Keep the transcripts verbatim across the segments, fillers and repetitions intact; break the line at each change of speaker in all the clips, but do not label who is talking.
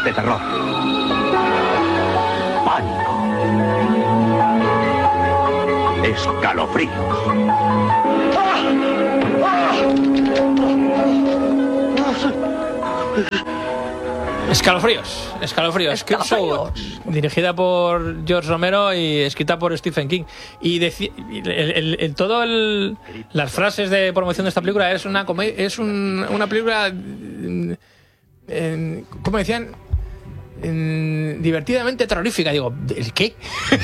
de terror. Pánico. Escalofríos.
Escalofríos, escalofríos, escalofríos. Dirigida por George Romero y escrita por Stephen King. Y deci- el, el, el, todo el, las frases de promoción de esta película es una come- es un, una película, eh, ¿cómo decían? Eh, divertidamente terrorífica. Digo, ¿el qué?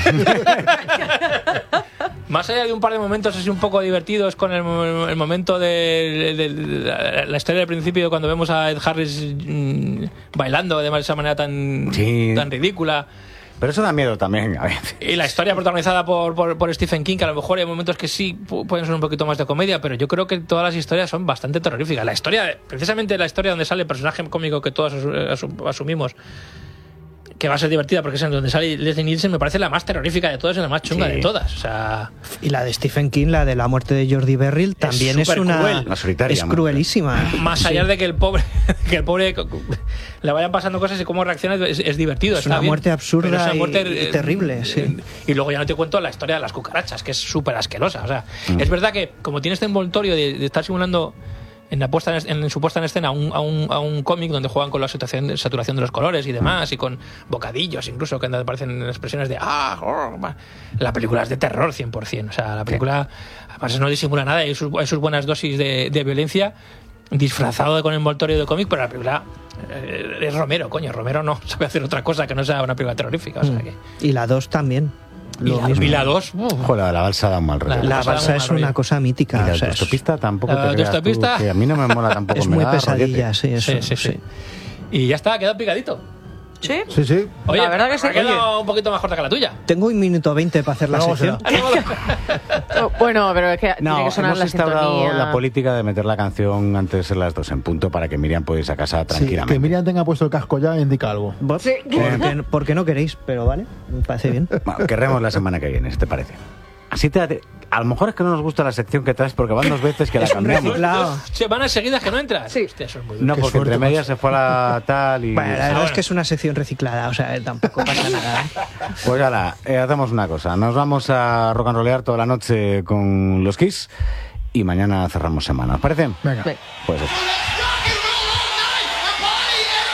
Más allá de un par de momentos así un poco divertidos con el, el momento de, de, de la, la historia del principio, cuando vemos a Ed Harris mmm, bailando de esa manera tan, sí. tan ridícula.
Pero eso da miedo también a veces.
Y la historia protagonizada por, por, por Stephen King, que a lo mejor hay momentos que sí pueden ser un poquito más de comedia, pero yo creo que todas las historias son bastante terroríficas. La historia, precisamente la historia donde sale el personaje cómico que todos asumimos que va a ser divertida porque es en donde sale Leslie Nielsen, me parece la más terrorífica de todas y la más chunga sí. de todas. O sea,
y la de Stephen King, la de la muerte de Jordi Beryl, también es, es una
cruel.
La solitaria,
es cruelísima.
Más allá sí. de que el pobre que el pobre le vayan pasando cosas y cómo reacciona es, es divertido.
Es
está
una
bien,
muerte absurda es una muerte,
y,
y terrible. Sí.
Y luego ya no te cuento la historia de las cucarachas, que es súper asquerosa. O sea, mm. es verdad que como tiene este envoltorio de, de estar simulando en la puesta en, en su puesta en escena a un, a un, a un cómic donde juegan con la saturación, saturación de los colores y demás, y con bocadillos incluso, que aparecen expresiones de ah, oh, la película es de terror cien por ciento. O sea, la película además no disimula nada, hay sus, hay sus buenas dosis de, de violencia disfrazado con envoltorio de cómic, pero la película eh, es Romero, coño, Romero no sabe hacer otra cosa que no sea una película terrorífica. O sea, que...
Y la dos también.
Y la dos,
joder, la balsa da un mal rollo.
La, la balsa es una cosa mítica.
Y la
o sea,
autostopista tampoco
la
te creas tú, que a mí no me mola tampoco.
Es
me
muy
da
pesadilla, sí, eso,
sí, sí, sí. Y ya está, ha quedado picadito.
¿Sí?
Sí, sí.
Oye,
la verdad que sí.
Ha quedado un poquito más corta que la tuya.
Tengo un minuto veinte para hacer la
no,
sección.
Bueno, pero es que
no,
tiene que sonar
hemos
la
instaurado
sintonía.
la política de meter la canción antes de ser las dos en punto para que Miriam pueda irse a casa tranquilamente.
Sí, que Miriam tenga puesto el casco ya indica algo.
Sí. Porque, porque no queréis, pero vale, me parece bien.
Bueno, querremos la semana que viene, ¿te parece? Así te, a lo mejor es que no nos gusta la sección que traes porque van dos veces que la cambiamos.
Dos semanas seguidas que no entras.
Sí.
Hostia, eso es muy
no, porque entre medias se fue a la tal y...
Bueno, la verdad es que es una sección reciclada, o sea, tampoco pasa nada.
Pues ahora, eh, hacemos una cosa. Nos vamos a rock and rollear toda la noche con los Kiss y mañana cerramos semana. ¿Os parece?
Venga.
Sí.
Pues eso.